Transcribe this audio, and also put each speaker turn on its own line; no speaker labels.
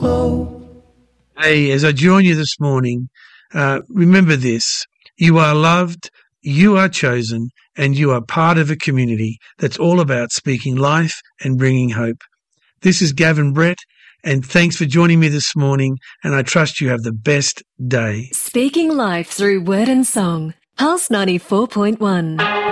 glow.
Hey, as I join you this morning, remember this. You are loved, you are chosen, and you are part of a community that's all about speaking life and bringing hope. This is Gavin Brett, and thanks for joining me this morning, and I trust you have the best day.
Speaking life through word and song. Pulse 94.1.